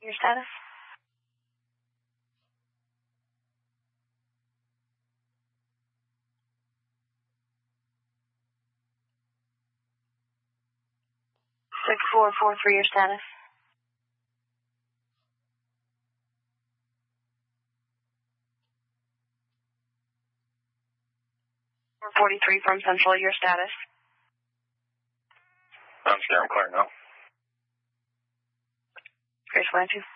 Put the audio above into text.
Your status? Six 443, your status? 443 from Central, your status? I'm scared, I'm clear now. Grace 1 2.